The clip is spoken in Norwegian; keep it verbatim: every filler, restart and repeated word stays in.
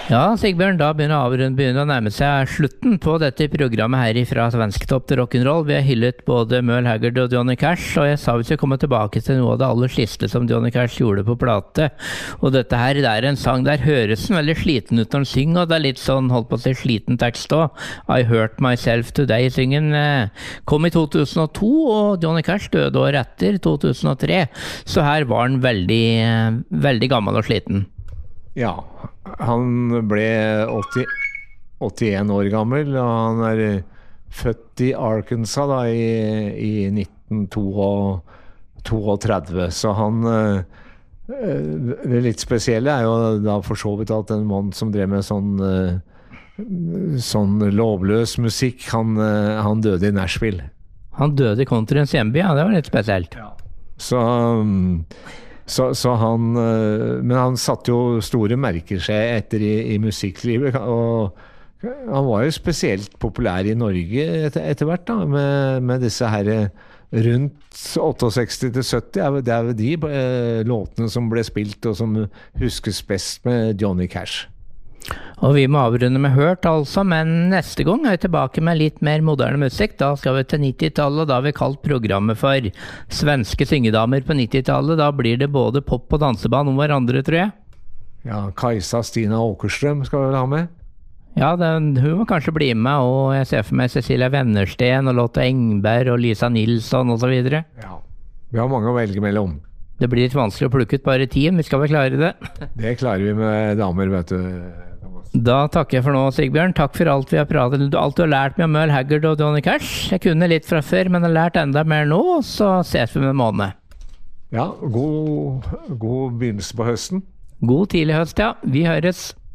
Ja, Sigbjørn, da begynner avrund begynner å nærme seg slutten på dette programmet her fra Svensktopp til rock'n'roll. Vi har hyllet både Merle Haggard og Johnny Cash, og jeg sa vi skulle komme tilbake til noe av det aller siste som Johnny Cash gjorde på plate. Og dette her, det er en sang der høres den veldig sliten ut når han synger, og det er litt sånn, holdt på å si, sliten tekst også. I Hurt Myself Today, syngen kom i to tusen og to, og Johnny Cash døde år etter, to tusen og tre. Så her var han veldig, veldig gammel og sliten. Ja, han ble åtti, åttien år gammel, og han er født i Arkansas da, i, i nitten trettito, så han det litt spesielle er jo da for så vidt at en mann som drev med sånn sånn lovløs musikk, han, han døde i Nashville. Han døde i countryens hjemby, ja, det var litt spesielt. Ja. Så Så, så han, men han satt jo store merker seg etter i, i musikklivet, og han var jo spesielt populær i Norge etter, etter hvert da, med, med disse her rundt sekstiåtte til sytti, det er jo de eh, låtene som ble spilt og som huskes best med Johnny Cash. Og vi må avrunde med hørt altså, men neste gang er vi tilbake med litt mer moderne musikk. Da skal vi til nittitallet, da har vi kalt programmet for Svenske syngedamer på nittitallet. Da blir det både pop og danseband om hverandre, tror jeg. Ja, Kajsa Stina Åkerstrøm skal vi vel ha med? Ja, den, hun må kanskje bli med, og jeg ser for meg Cecilia Wennersten og Lotte Engberg og Lisa Nilsson og så videre. Ja, vi har mange å velge mellom. Det blir litt vanskelig å plukke ut bare ti, men vi skal vel klare det. Det klarer vi med damer, vet du. Da takker jeg for nå, Sigbjørn. Takk for alt vi har pratet. Alt du har lært meg om Merle Haggard og Johnny Cash. Jeg kunne litt fra før, men jeg har lært enda mer nå, og så ses vi med en måned. Ja, god, god begynnelse på høsten. God tidlig høst, ja. Vi høres.